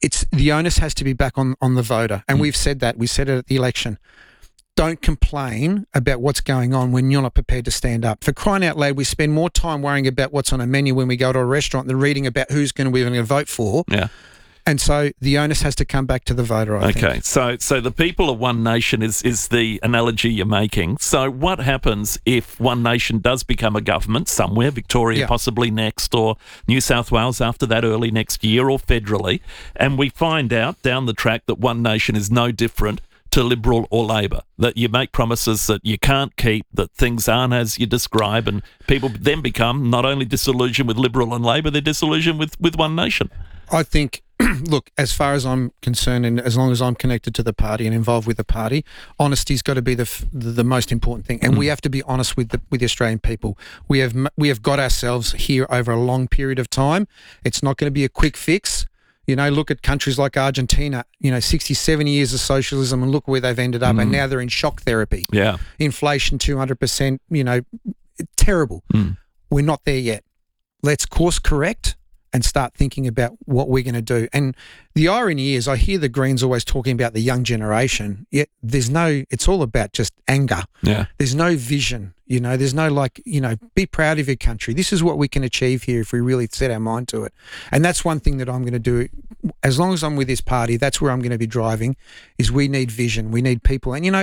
it's the onus has to be back on the voter. And we've said that. We said it at the election. Don't complain about what's going on when you're not prepared to stand up. For crying out loud, we spend more time worrying about what's on a menu when we go to a restaurant than reading about who's going to vote for. Yeah. And so the onus has to come back to the voter, I think. Okay, so the people of One Nation is the analogy you're making. So what happens if One Nation does become a government somewhere, Victoria possibly next, or New South Wales after that early next year, or federally, and we find out down the track that One Nation is no different to Liberal or Labor, that you make promises that you can't keep, that things aren't as you describe, and people then become not only disillusioned with Liberal and Labor, they're disillusioned with One Nation? I think, look, as far as I'm concerned, and as long as I'm connected to the party and involved with the party, honesty's got to be the most important thing, and we have to be honest with the Australian people. We have got ourselves here over a long period of time. It's not going to be a quick fix. You know, look at countries like Argentina, 60, 70 years of socialism, and look where they've ended up, and now they're in shock therapy. Yeah, inflation 200%. Terrible. We're not there yet. Let's course correct and start thinking about what we're going to do. And the irony is, I hear the Greens always talking about the young generation, yet it's all about just anger. Yeah. There's no vision, there's no be proud of your country. This is what we can achieve here if we really set our mind to it. And that's one thing that I'm going to do. As long as I'm with this party, that's where I'm going to be driving, is we need vision. We need people. And,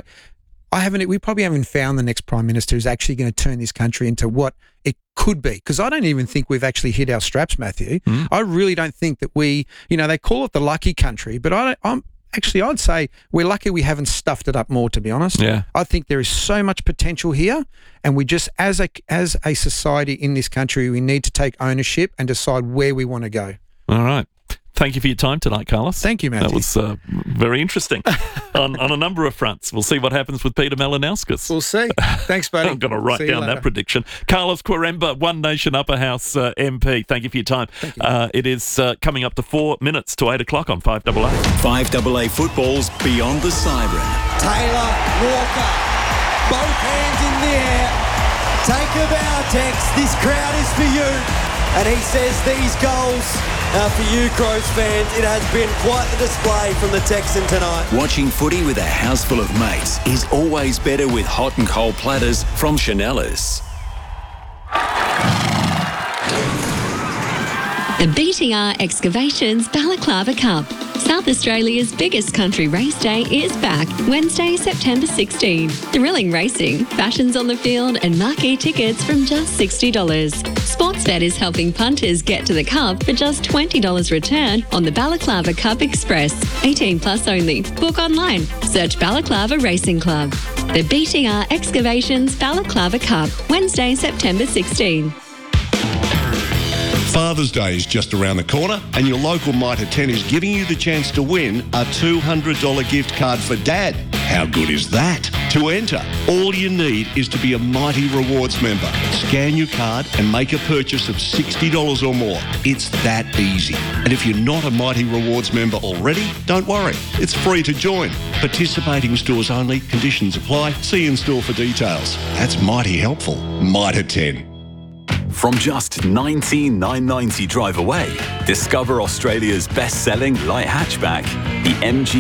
we probably haven't found the next Prime Minister who's actually going to turn this country into what it could be, because I don't even think we've actually hit our straps, Matthew. I really don't think that they call it the lucky country, but I'd say we're lucky we haven't stuffed it up more, to be honest. Yeah. I think there is so much potential here, and we just, as a society in this country, we need to take ownership and decide where we want to go. All right. Thank you for your time tonight, Carlos. Thank you, Matthew. That was very interesting on a number of fronts. We'll see what happens with Peter Malinauskas. We'll see. Thanks, buddy. I'm going to write down that prediction. Carlos Quaremba, One Nation Upper House MP. Thank you for your time. Thank you. It is coming up to 4 minutes to 8 o'clock on 5AA. 5AA football's Beyond the Siren. Taylor, Walker, both hands in the air. Take a bow, Tex. This crowd is for you. And he says these goals are for you, Crows fans. It has been quite the display from the Texan tonight. Watching footy with a house full of mates is always better with hot and cold platters from Chanellas. The BTR Excavations Balaclava Cup. South Australia's biggest country race day is back Wednesday, September 16. Thrilling racing, fashions on the field and marquee tickets from just $60. Sportsbet is helping punters get to the cup for just $20 return on the Balaclava Cup Express. 18 plus only. Book online. Search Balaclava Racing Club. The BTR Excavations Balaclava Cup, Wednesday, September 16. Father's Day is just around the corner, and your local Mitre 10 is giving you the chance to win a $200 gift card for Dad. How good is that? To enter, all you need is to be a Mighty Rewards member. Scan your card and make a purchase of $60 or more. It's that easy. And if you're not a Mighty Rewards member already, don't worry. It's free to join. Participating stores only. Conditions apply. See in store for details. That's mighty helpful. Mitre 10. From just $19,990 drive away, discover Australia's best-selling light hatchback, the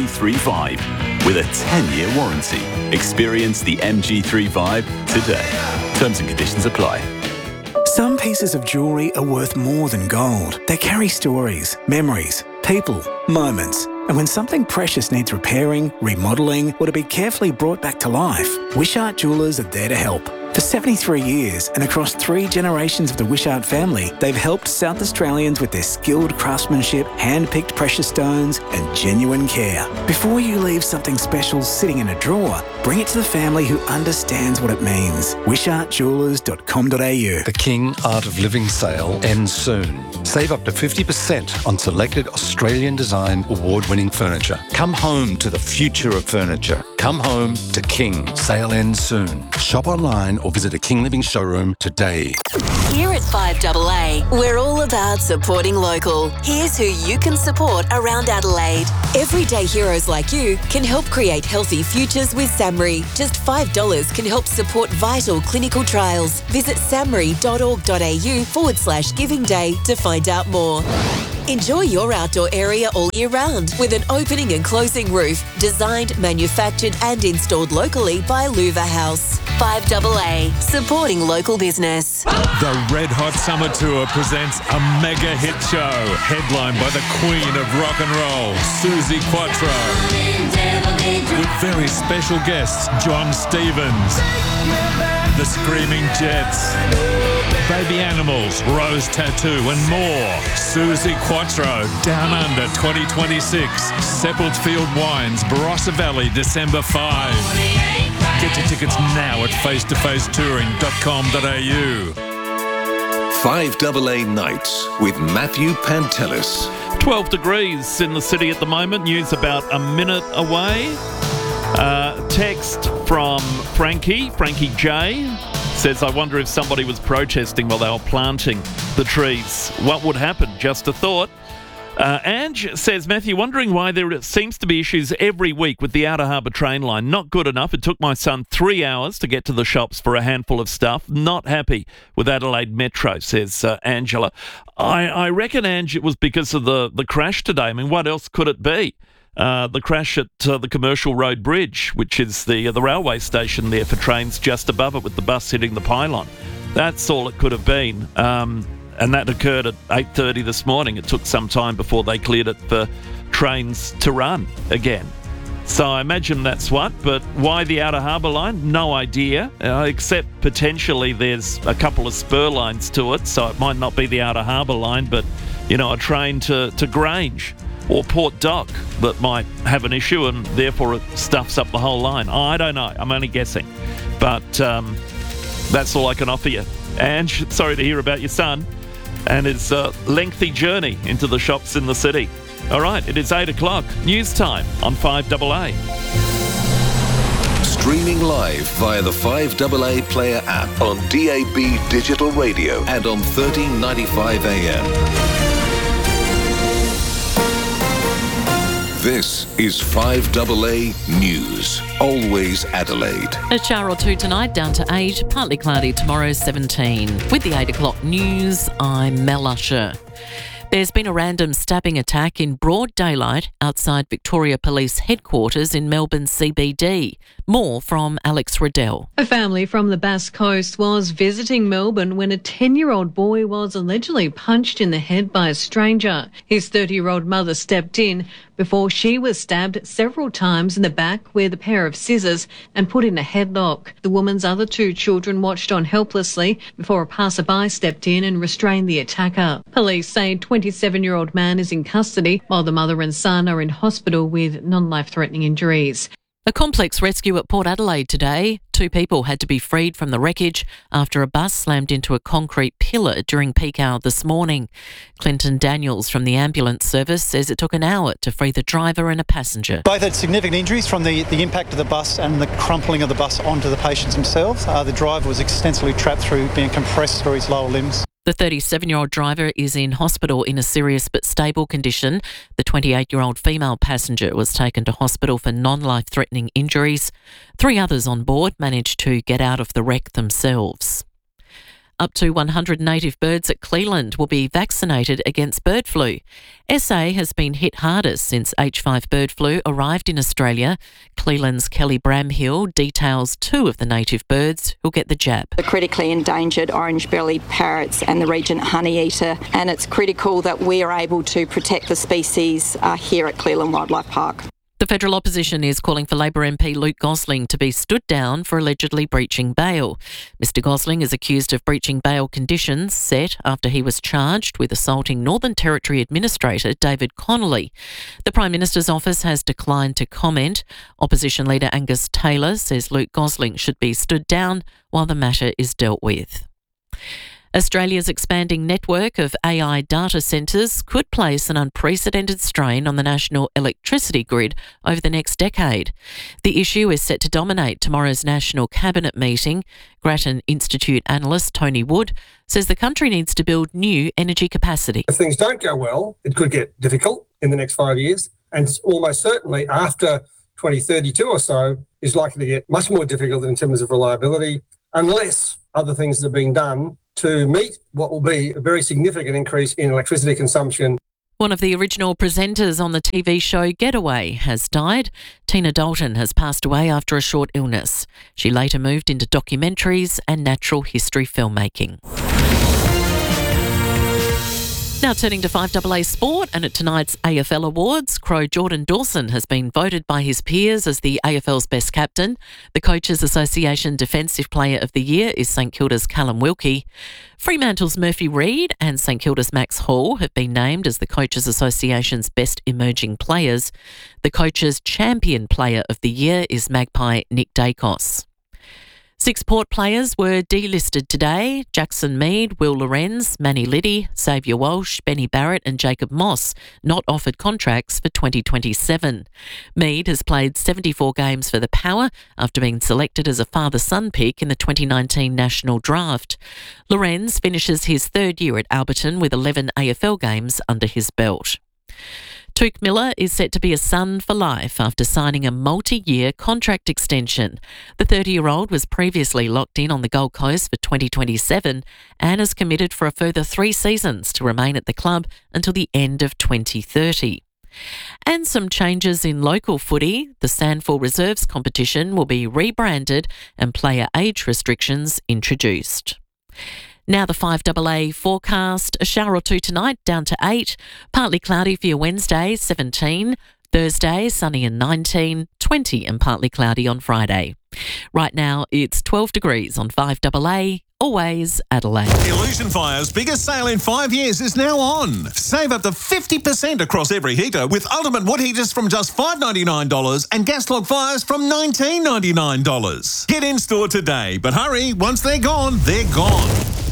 MG3 with a 10-year warranty. Experience the MG3 today. Terms and conditions apply. Some pieces of jewellery are worth more than gold. They carry stories, memories, people, moments. And when something precious needs repairing, remodelling, or to be carefully brought back to life, Wishart Jewellers are there to help. For 73 years and across 3 generations of the Wishart family, they've helped South Australians with their skilled craftsmanship, hand-picked precious stones and genuine care. Before you leave something special sitting in a drawer, bring it to the family who understands what it means. WishartJewellers.com.au. The King Art of Living sale ends soon. Save up to 50% on selected Australian design award-winning furniture. Come home to the future of furniture. Come home to King. Sale ends soon. Shop online or visit a King Living showroom today. Here at 5AA, we're all about supporting local. Here's who you can support around Adelaide. Everyday heroes like you can help create healthy futures with SAMRI. Just $5 can help support vital clinical trials. Visit samri.org.au/Giving Day to find out more. Enjoy your outdoor area all year round with an opening and closing roof designed, manufactured and installed locally by Louver House. 5AA, supporting local business. The Red Hot Summer Tour presents a mega hit show headlined by the Queen of Rock and Roll, Suzi Quatro, with very special guests John Stevens, The Screaming Jets, Baby Animals, Rose Tattoo and more. Suzi Quatro, Down Under 2026, Seppeltsfield Wines, Barossa Valley, December 5. Get your tickets now at facetofacetouring.com.au. 5AA Nights with Matthew Pantelis. 12 degrees in the city at the moment. News about a minute away. Text from Frankie J. Says, I wonder if somebody was protesting while they were planting the trees. What would happen? Just a thought. Ange says, Matthew, wondering why there seems to be issues every week with the Outer Harbour train line. Not good enough. It took my son 3 hours to get to the shops for a handful of stuff. Not happy with Adelaide Metro, says Angela. I reckon, Ange, it was because of the crash today. I mean, what else could it be? The crash at the Commercial Road Bridge, which is the railway station there for trains just above it with the bus hitting the pylon. That's all it could have been. And that occurred at 8:30 this morning. It took some time before they cleared it for trains to run again. So I imagine that's what, but why the Outer Harbour line? No idea, except potentially there's a couple of spur lines to it, so it might not be the Outer Harbour line, but, you know, a train to Grange or Port Dock that might have an issue and therefore it stuffs up the whole line. I don't know. I'm only guessing. But that's all I can offer you. Ange, sorry to hear about your son and his lengthy journey into the shops in the city. All right, it is 8 o'clock. News time on 5AA. Streaming live via the 5AA Player app on DAB Digital Radio and on 1395 AM. This is 5AA News. Always Adelaide. A shower or two tonight, down to 8. Partly cloudy tomorrow, 17. With the 8 o'clock news, I'm Mel Usher. There's been a random stabbing attack in broad daylight outside Victoria Police Headquarters in Melbourne CBD. More from Alex Riddell. A family from the Bass Coast was visiting Melbourne when a 10-year-old boy was allegedly punched in the head by a stranger. His 30-year-old mother stepped in before she was stabbed several times in the back with a pair of scissors and put in a headlock. The woman's other two children watched on helplessly before a passerby stepped in and restrained the attacker. Police say 27-year-old man is in custody while the mother and son are in hospital with non-life-threatening injuries. A complex rescue at Port Adelaide today. 2 people had to be freed from the wreckage after a bus slammed into a concrete pillar during peak hour this morning. Clinton Daniels from the ambulance service says it took an hour to free the driver and a passenger. Both had significant injuries from the impact of the bus and the crumpling of the bus onto the patients themselves. The driver was extensively trapped through being compressed through his lower limbs. The 37-year-old driver is in hospital in a serious but stable condition. The 28-year-old female passenger was taken to hospital for non-life-threatening injuries. 3 others on board managed to get out of the wreck themselves. Up to 100 native birds at Cleland will be vaccinated against bird flu. SA has been hit hardest since H5 bird flu arrived in Australia. Cleland's Kelly Bramhill details 2 of the native birds who'll get the jab. The critically endangered orange-bellied parrots and the regent honeyeater, and it's critical that we are able to protect the species here at Cleland Wildlife Park. The federal opposition is calling for Labor MP Luke Gosling to be stood down for allegedly breaching bail. Mr Gosling is accused of breaching bail conditions set after he was charged with assaulting Northern Territory Administrator David Connolly. The Prime Minister's office has declined to comment. Opposition leader Angus Taylor says Luke Gosling should be stood down while the matter is dealt with. Australia's expanding network of AI data centres could place an unprecedented strain on the national electricity grid over the next decade. The issue is set to dominate tomorrow's National Cabinet meeting. Grattan Institute analyst Tony Wood says the country needs to build new energy capacity. If things don't go well, it could get difficult in the next 5 years, and almost certainly after 2032 or so is likely to get much more difficult in terms of reliability, unless other things are being done to meet what will be a very significant increase in electricity consumption. One of the original presenters on the TV show Getaway has died. Tina Dalton has passed away after a short illness. She later moved into documentaries and natural history filmmaking. Now turning to 5AA Sport, and at tonight's AFL Awards, Crow Jordan Dawson has been voted by his peers as the AFL's best captain. The Coaches Association Defensive Player of the Year is St Kilda's Callum Wilkie. Fremantle's Murphy Reid and St Kilda's Max Hall have been named as the Coaches Association's best emerging players. The Coaches Champion Player of the Year is Magpie Nick Dacos. 6 Port players were delisted today. Jackson Mead, Will Lorenz, Manny Liddy, Xavier Walsh, Benny Barrett and Jacob Moss not offered contracts for 2027. Mead has played 74 games for the Power after being selected as a father-son pick in the 2019 National Draft. Lorenz finishes his 3rd year at Alberton with 11 AFL games under his belt. Tuke Miller is set to be a Sun for life after signing a multi-year contract extension. The 30-year-old was previously locked in on the Gold Coast for 2027 and is committed for a further 3 seasons to remain at the club until the end of 2030. And some changes in local footy. The Sandford Reserves competition will be rebranded and player age restrictions introduced. Now the 5AA forecast, a shower or two tonight, down to 8. Partly cloudy for your Wednesday, 17. Thursday, sunny and 19. 20 and partly cloudy on Friday. Right now, it's 12 degrees on 5AA, always Adelaide. Illusion Fire's biggest sale in 5 years is now on. Save up to 50% across every heater with ultimate wood heaters from just $5.99 and gas log fires from $19.99. Get in store today, but hurry, once they're gone, they're gone.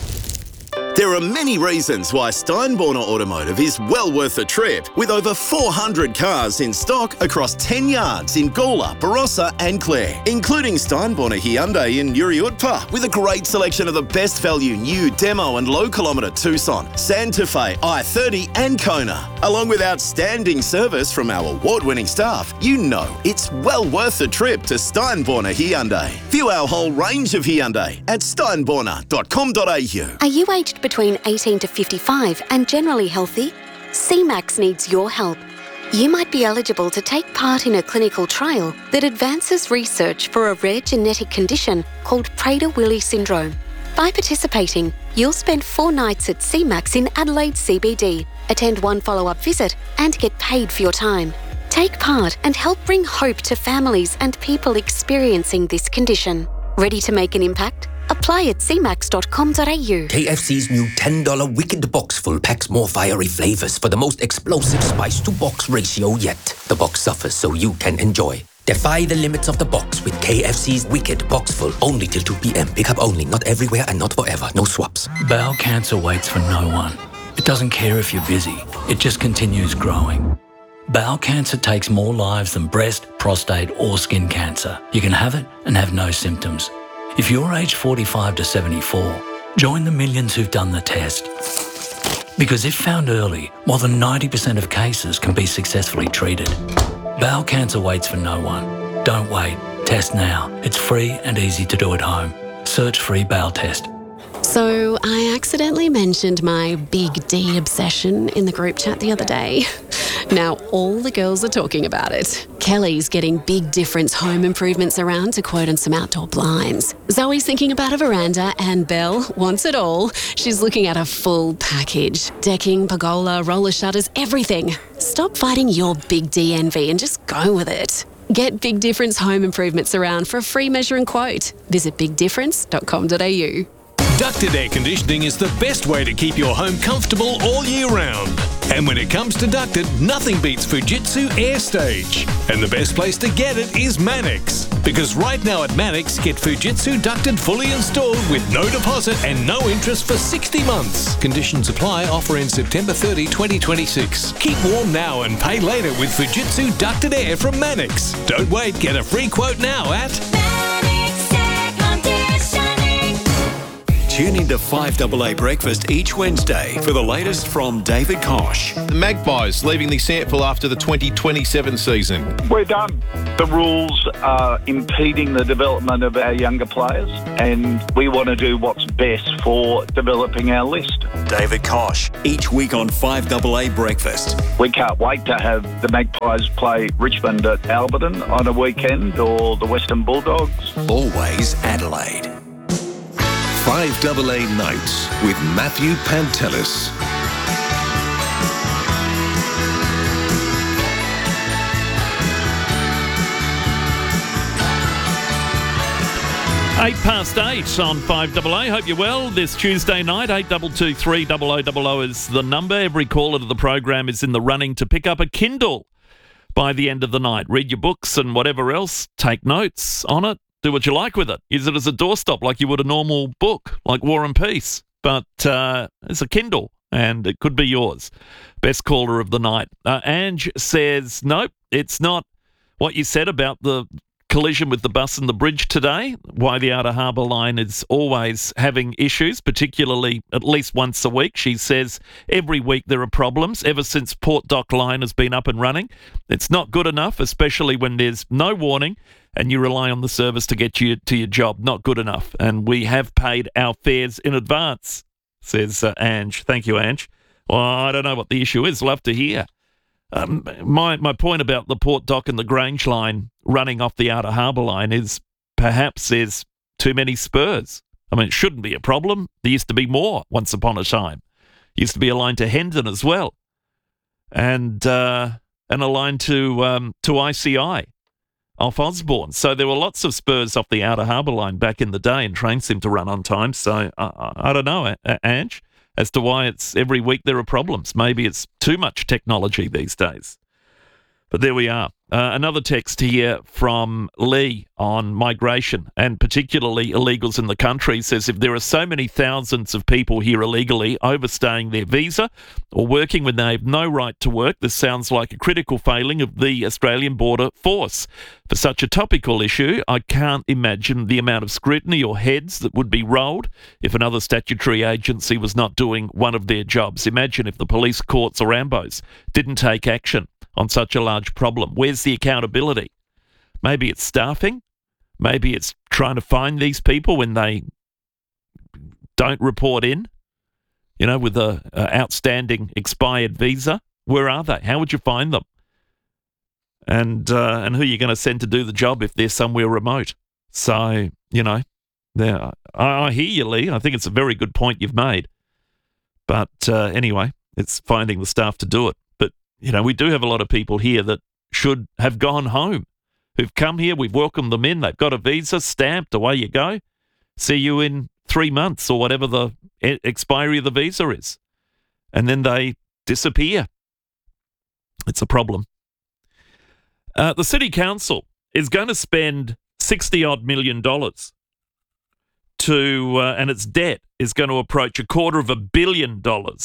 There are many reasons why Steinborner Automotive is well worth a trip, with over 400 cars in stock across 10 yards in Gawler, Barossa and Clare, including Steinborner Hyundai in Uriutpa, with a great selection of the best value new demo and low-kilometre Tucson, Santa Fe, i30 and Kona. Along with outstanding service from our award-winning staff, you know it's well worth a trip to Steinborner Hyundai. View our whole range of Hyundai at steinborner.com.au. Are you aged between 18 to 55 and generally healthy? CMAX needs your help. You might be eligible to take part in a clinical trial that advances research for a rare genetic condition called Prader-Willi syndrome. By participating, you'll spend 4 nights at CMAX in Adelaide CBD, attend 1 follow-up visit and get paid for your time. Take part and help bring hope to families and people experiencing this condition. Ready to make an impact? Apply at cmax.com.au. KFC's new $10 Wicked Box Full packs more fiery flavours for the most explosive spice-to-box ratio yet. The box suffers so you can enjoy. Defy the limits of the box with KFC's Wicked Box Full, only till 2 p.m. Pick up only, not everywhere and not forever. No swaps. Bowel cancer waits for no one. It doesn't care if you're busy. It just continues growing. Bowel cancer takes more lives than breast, prostate or skin cancer. You can have it and have no symptoms. If you're aged 45 to 74, join the millions who've done the test. Because if found early, more than 90% of cases can be successfully treated. Bowel cancer waits for no one. Don't wait. Test now. It's free and easy to do at home. Search free bowel test. So I accidentally mentioned my Big D obsession in the group chat the other day. Now all the girls are talking about it. Kelly's getting Big Difference home improvements around to quote on some outdoor blinds. Zoe's thinking about a veranda and Belle wants it all. She's looking at a full package. Decking, pergola, roller shutters, everything. Stop fighting your Big D envy and just go with it. Get Big Difference home improvements around for a free measure and quote. Visit bigdifference.com.au. Ducted air conditioning is the best way to keep your home comfortable all year round. And when it comes to ducted, nothing beats Fujitsu AirStage. And the best place to get it is Mannix. Because right now at Mannix, get Fujitsu ducted fully installed with no deposit and no interest for 60 months. Conditions apply. Offer in September 30, 2026. Keep warm now and pay later with Fujitsu ducted air from Mannix. Don't wait. Get a free quote now at Tune into 5AA Breakfast each Wednesday for the latest from David Kosh. The Magpies leaving the sample after the 2027 season. We're done. The rules are impeding the development of our younger players, and we want to do what's best for developing our list. David Kosh, each week on 5AA Breakfast. We can't wait to have the Magpies play Richmond at Alberton on a weekend, or the Western Bulldogs. Always Adelaide. 5AA Nights with Matthew Pantelis. Eight past 8 on 5AA. Hope you're well. This Tuesday night, 8223 0000 is the number. Every caller to the program is in the running to pick up a Kindle by the end of the night. Read your books and whatever else. Take notes on it. Do what you like with it. Use it as a doorstop like you would a normal book, like War and Peace. But it's a Kindle, and it could be yours. Best caller of the night. Ange says, nope, it's not what you said about the collision with the bus and the bridge today, why the Outer Harbour line is always having issues, particularly at least once a week. She says every week there are problems ever since Port Dock line has been up and running. It's not good enough, especially when there's no warning and you rely on the service to get you to your job. Not good enough. And we have paid our fares in advance, says Ange. Thank you, Ange. Well, I don't know what the issue is. Love to hear. My point about the Port Dock and the Grange line running off the Outer Harbour line is perhaps there's too many spurs. I mean, it shouldn't be a problem. There used to be more once upon a time. Used to be a line to Hendon as well, and a line to ICI off Osborne. So there were lots of spurs off the Outer Harbour line back in the day, and trains seem to run on time. So I don't know, Ange, as to why it's every week there are problems. Maybe it's too much technology these days. But there we are. Another text here from Lee on migration, and particularly illegals in the country, says if there are so many thousands of people here illegally overstaying their visa or working when they have no right to work, this sounds like a critical failing of the Australian Border Force. For such a topical issue, I can't imagine the amount of scrutiny or heads that would be rolled if another statutory agency was not doing one of their jobs. Imagine if the police, courts or AMBOs didn't take action on such a large problem. Where's the accountability? Maybe it's staffing. Maybe it's trying to find these people when they don't report in, you know, with a outstanding expired visa. Where are they? How would you find them? And who are you going to send to do the job if they're somewhere remote? So, you know, I hear you, Lee. I think it's a very good point you've made. But anyway, it's finding the staff to do it. You know, we do have a lot of people here that should have gone home, who've come here, we've welcomed them in, they've got a visa, stamped, away you go. See you in 3 months or whatever the expiry of the visa is. And then they disappear. It's a problem. The City Council is going to spend $60-odd million and its debt is going to approach $250 million.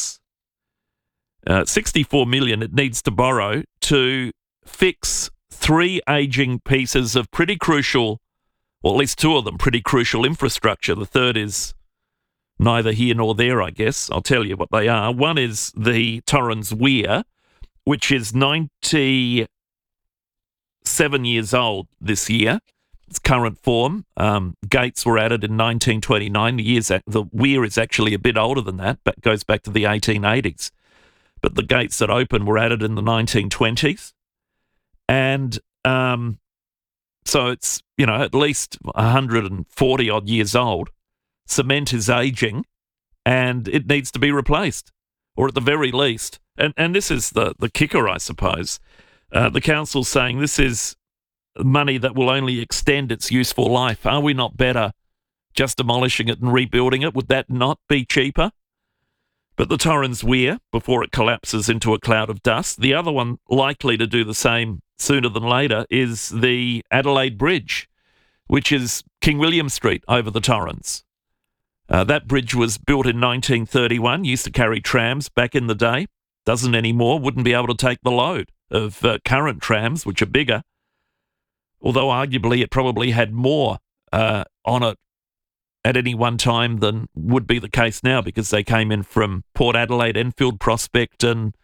64 million it needs to borrow to fix 3 ageing pieces of pretty crucial, or at least 2 of them, pretty crucial infrastructure. The third is neither here nor there, I guess. I'll tell you what they are. One is the Torrens Weir, which is 97 years old this year. Its current form. Gates were added in 1929. The Weir is actually a bit older than that, but goes back to the 1880s. But the gates that opened were added in the 1920s. And so it's, you know, at least 140 odd years old. Cement is aging and it needs to be replaced, or at the very least. And this is the kicker, I suppose. The council's saying this is money that will only extend its useful life. Are we not better just demolishing it and rebuilding it? Would that not be cheaper? But the Torrens Weir, before it collapses into a cloud of dust. The other one likely to do the same sooner than later is the Adelaide Bridge, which is King William Street over the Torrens. That bridge was built in 1931, used to carry trams back in the day. Doesn't anymore, wouldn't be able to take the load of current trams, which are bigger. Although arguably it probably had more on it at any one time than would be the case now, because they came in from Port Adelaide, Enfield, Prospect, and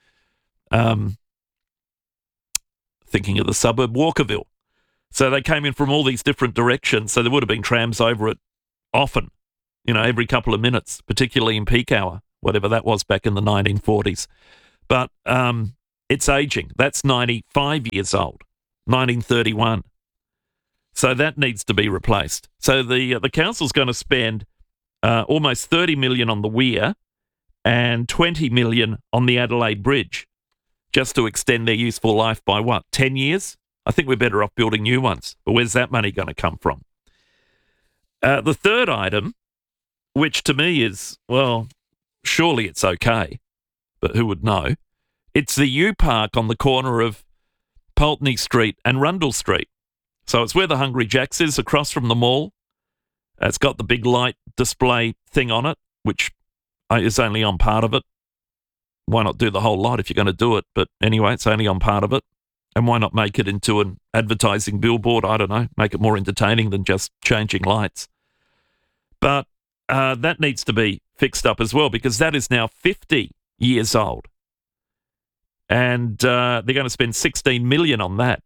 thinking of the suburb Walkerville. So they came in from all these different directions, so there would have been trams over it often, every couple of minutes, particularly in peak hour, whatever that was back in the 1940s. But it's aging. That's 95 years old, 1931. So that needs to be replaced. So the council's going to spend almost $30 million on the weir and $20 million on the Adelaide Bridge, just to extend their useful life by 10 years? I think we're better off building new ones. But where's that money going to come from? The third item, which to me is, well, surely it's okay, but who would know? It's the U Park on the corner of Pulteney Street and Rundle Street. So it's where the Hungry Jack's is, across from the mall. It's got the big light display thing on it, which is only on part of it. Why not do the whole lot if you're going to do it? But anyway, it's only on part of it. And why not make it into an advertising billboard? I don't know, make it more entertaining than just changing lights. But that needs to be fixed up as well, because that is now 50 years old. And they're going to spend $16 million on that.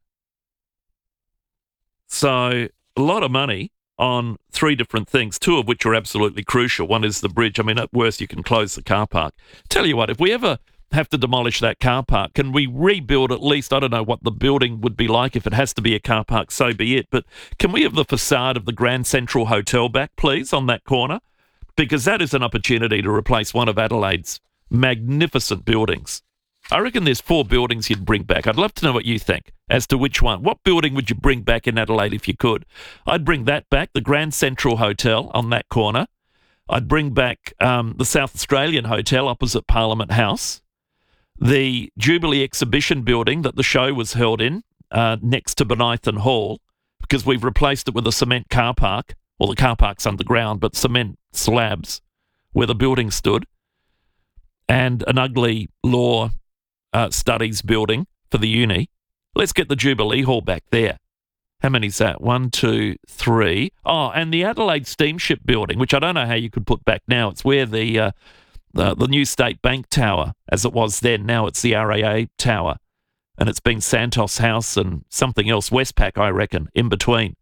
So a lot of money on three different things, two of which are absolutely crucial. One is the bridge. I mean, at worst, you can close the car park. Tell you what, if we ever have to demolish that car park, can we rebuild at least, I don't know what the building would be like. If it has to be a car park, so be it. But can we have the facade of the Grand Central Hotel back, please, on that corner? Because that is an opportunity to replace one of Adelaide's magnificent buildings. I reckon there's 4 buildings you'd bring back. I'd love to know what you think as to which one. What building would you bring back in Adelaide if you could? I'd bring that back, the Grand Central Hotel on that corner. I'd bring back the South Australian Hotel opposite Parliament House, the Jubilee Exhibition Building that the show was held in next to Bonython Hall, because we've replaced it with a cement car park. Well, the car park's underground, but cement slabs where the building stood, and an ugly law studies building for the uni. Let's get the Jubilee Hall back there. How many's that? 1, 2, 3. Oh, and the Adelaide Steamship Building, which I don't know how you could put back now. It's where the new State Bank Tower, as it was then, now it's the RAA Tower. And it's been Santos House and something else, Westpac, I reckon, in between.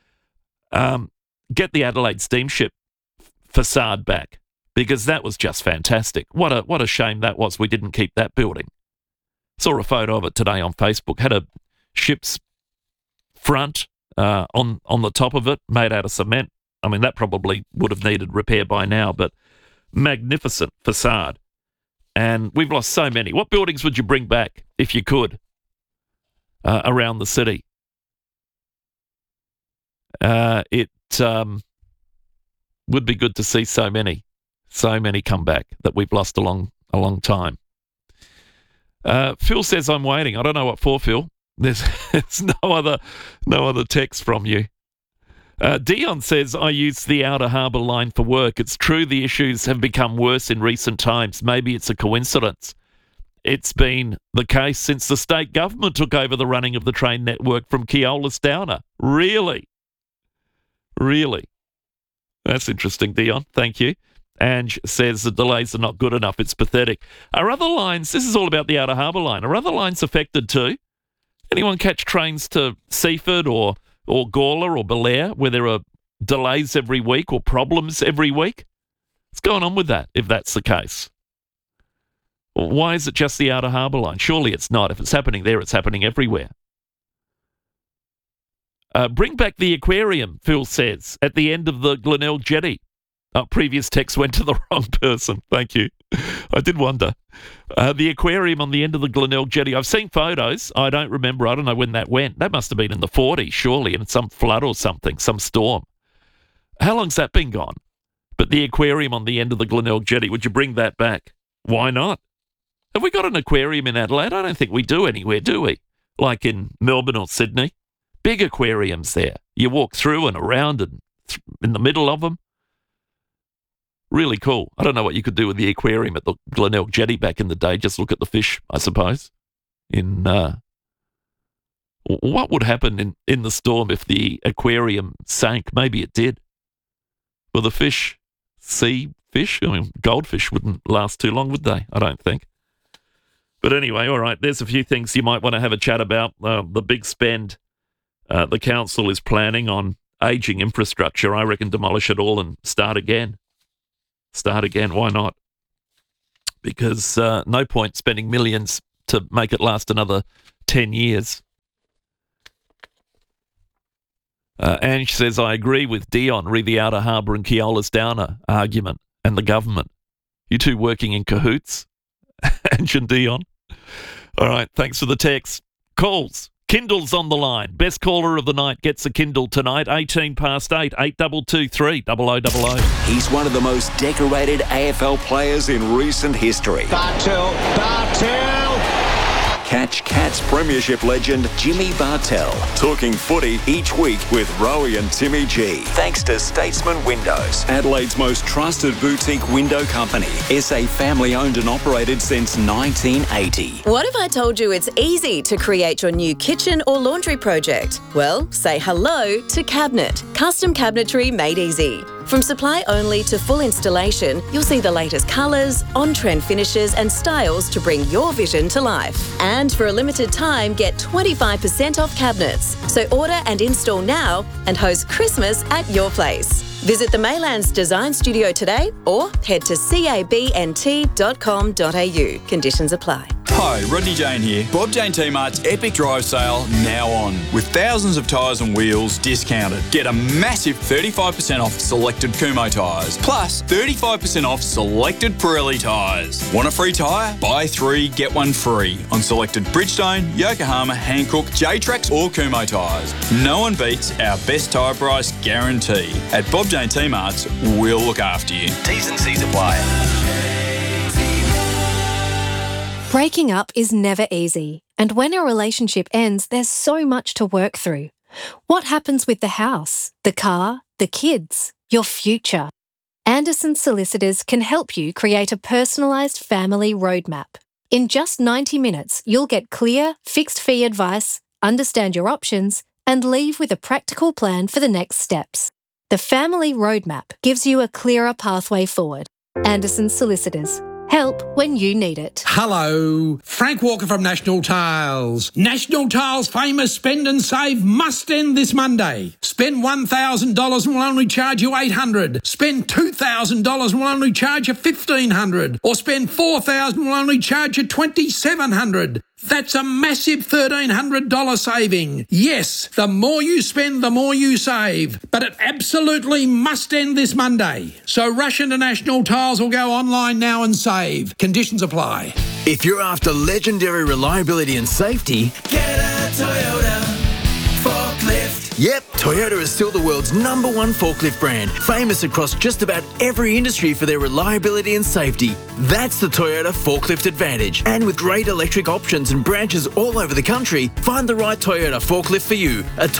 Get the Adelaide Steamship facade back, because that was just fantastic. What a shame that was we didn't keep that building. Saw a photo of it today on Facebook. Had a ship's front on the top of it, made out of cement. I mean, that probably would have needed repair by now, but magnificent facade. And we've lost so many. What buildings would you bring back if you could around the city? It would be good to see so many come back that we've lost a long time. Phil says, I'm waiting. I don't know what for, Phil. There's no other text from you. Dion says, I use the Outer Harbour line for work. It's true the issues have become worse in recent times. Maybe it's a coincidence. It's been the case since the state government took over the running of the train network from Keolis Downer. Really? That's interesting, Dion. Thank you. Ange says the delays are not good enough. It's pathetic. Are other lines, this is all about the Outer Harbour line, are other lines affected too? Anyone catch trains to Seaford or Gawler or Belair where there are delays every week or problems every week? What's going on with that, if that's the case? Why is it just the Outer Harbour line? Surely it's not. If it's happening there, it's happening everywhere. Bring back the aquarium, Phil says, at the end of the Glenelg Jetty. Previous text went to the wrong person. Thank you. I did wonder. The aquarium on the end of the Glenelg Jetty. I've seen photos. I don't remember. I don't know when that went. That must have been in the 40s, surely, in some flood or something, some storm. How long's that been gone? But the aquarium on the end of the Glenelg Jetty, would you bring that back? Why not? Have we got an aquarium in Adelaide? I don't think we do anywhere, do we? Like in Melbourne or Sydney. Big aquariums there. You walk through and around and in the middle of them. Really cool. I don't know what you could do with the aquarium at the Glenelg Jetty back in the day. Just look at the fish, I suppose. What would happen in the storm if the aquarium sank? Maybe it did. Well, the fish, sea fish, I mean, goldfish wouldn't last too long, would they? I don't think. But anyway, all right, there's a few things you might want to have a chat about. The big spend the council is planning on ageing infrastructure. I reckon demolish it all and start again. Start again, why not? Because no point spending millions to make it last another 10 years. Ange says, I agree with Dion, re the Outer Harbour and Keola's Downer argument and the government. You two working in cahoots, Ange and Dion. All right, thanks for the text. Calls. Kindle's on the line. Best caller of the night gets a Kindle tonight. 18 past 8, 8223 0000. He's one of the most decorated AFL players in recent history. Bartel. Catch Cats Premiership legend Jimmy Bartel talking footy each week with Rowie and Timmy G. Thanks to Statesman Windows, Adelaide's most trusted boutique window company. SA family owned and operated since 1980. What if I told you it's easy to create your new kitchen or laundry project? Well, say hello to Cabinet. Custom cabinetry made easy. From supply only to full installation, you'll see the latest colours, on-trend finishes and styles to bring your vision to life. And for a limited time, get 25% off cabinets. So order and install now and host Christmas at your place. Visit the Maylands Design Studio today or head to cabnt.com.au. Conditions apply. Hi, Rodney Jane here. Bob Jane T-Mart's Epic Drive Sale now on, with thousands of tyres and wheels discounted. Get a massive 35% off selected Kumho tyres, plus 35% off selected Pirelli tyres. Want a free tyre? Buy 3, get 1 free on selected Bridgestone, Yokohama, Hankook, J-Trax or Kumho tyres. No one beats our best tyre price guarantee. At Bob Jane T-Mart's, we'll look after you. T's and C's apply. Breaking up is never easy, and when a relationship ends, there's so much to work through. What happens with the house, the car, the kids, your future? Anderson Solicitors can help you create a personalised family roadmap. In just 90 minutes, you'll get clear, fixed-fee advice, understand your options, and leave with a practical plan for the next steps. The Family Roadmap gives you a clearer pathway forward. Anderson Solicitors. Help when you need it. Hello, Frank Walker from National Tiles. National Tiles' famous Spend and Save must end this Monday. Spend $1,000 and we'll only charge you $800. Spend $2,000 and we'll only charge you $1,500. Or spend $4,000 and we'll only charge you $2,700. That's a massive $1,300 saving. Yes, the more you spend, the more you save. But it absolutely must end this Monday. So rush into National Tiles or go online now and save. Conditions apply. If you're after legendary reliability and safety, Get a Toyota forklift. Yep, Toyota is still the world's #1 forklift brand, famous across just about every industry for their reliability and safety. That's the Toyota Forklift Advantage. And with great electric options and branches all over the country, find the right Toyota forklift for you at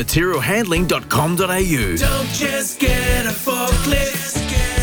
toyotamaterialhandling.com.au. Don't just get a forklift.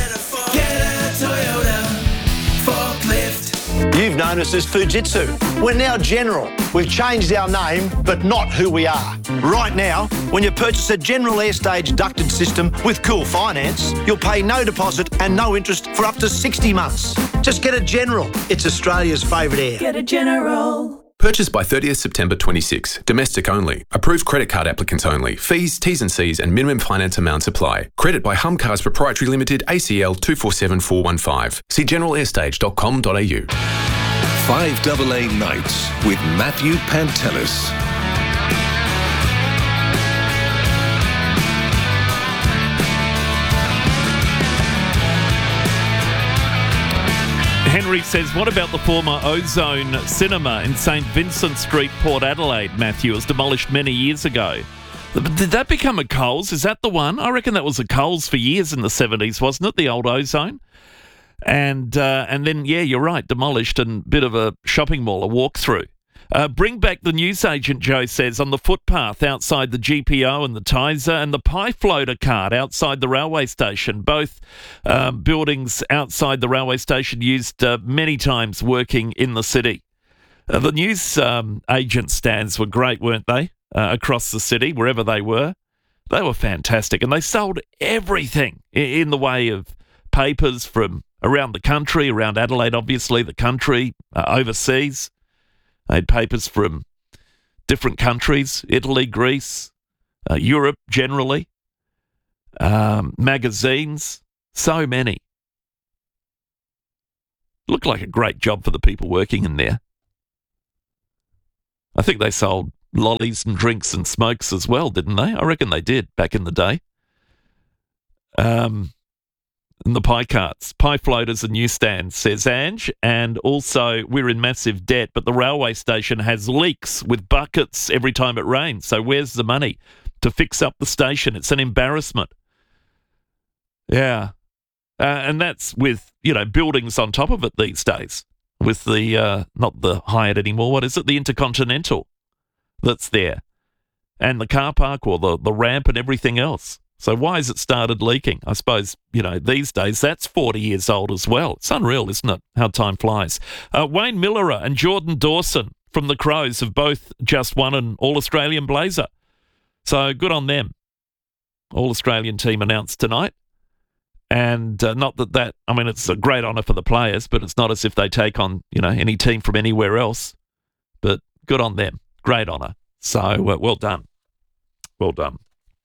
Get a Toyota forklift. You've known us as Fujitsu. We're now General. We've changed our name, but not who we are. Right now, when you purchase a General Airstage ducted system with Cool Finance, you'll pay no deposit and no interest for up to 60 months. Just get a General. It's Australia's favourite air. Get a General. Purchased by 30th September 26. Domestic only. Approved credit card applicants only. Fees, T's and C's and minimum finance amounts apply. Credit by Hum Cars Proprietary Limited, ACL 247415. See generalairstage.com.au. 5AA Nights with Matthew Pantelis. Henry says, what about the former Ozone Cinema in St Vincent Street, Port Adelaide, Matthew? It was demolished many years ago. Did that become a Coles? Is that the one? I reckon that was a Coles for years in the 70s, wasn't it? The old Ozone. And then, yeah, you're right, demolished and bit of a shopping mall, a walk-through. Bring back the newsagent, Joe says, on the footpath outside the GPO and the Tizer and the pie floater cart outside the railway station. Both buildings outside the railway station used many times working in the city. The news agent stands were great, weren't they, across the city, wherever they were. They were fantastic, and they sold everything in the way of papers from around the country, around Adelaide, obviously, the country, overseas. They had papers from different countries, Italy, Greece, Europe generally, magazines, so many. Looked like a great job for the people working in there. I think they sold lollies and drinks and smokes as well, didn't they? I reckon they did back in the day. And the pie carts, pie floaters and newsstands, says Ange. And also, we're in massive debt, but the railway station has leaks with buckets every time it rains. So where's the money to fix up the station? It's an embarrassment. Yeah. And that's with, buildings on top of it these days. With the, not the Hyatt anymore, what is it? The Intercontinental that's there. And the car park or the ramp and everything else. So why has it started leaking? I suppose, these days that's 40 years old as well. It's unreal, isn't it, how time flies. Wayne Millerer and Jordan Dawson from the Crows have both just won an All-Australian blazer. So good on them. All-Australian team announced tonight. And it's a great honour for the players, but it's not as if they take on, any team from anywhere else. But good on them. Great honour. So well done. Well done.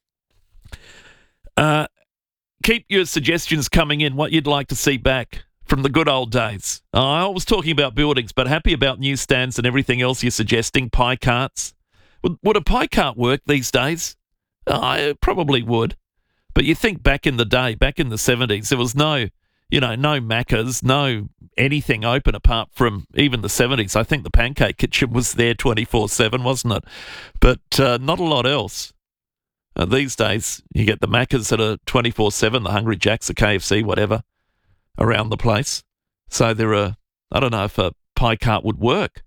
Keep your suggestions coming in, what you'd like to see back from the good old days. I was talking about buildings, but happy about newsstands and everything else you're suggesting, pie carts. Would a pie cart work these days? It probably would. But you think back in the day, back in the 70s, there was no Macca's, no anything open apart from even the 70s. I think the Pancake Kitchen was there 24/7, wasn't it? But not a lot else. These days, you get the Macca's that are 24/7, the Hungry Jacks, the KFC, whatever, around the place. So I don't know if a pie cart would work.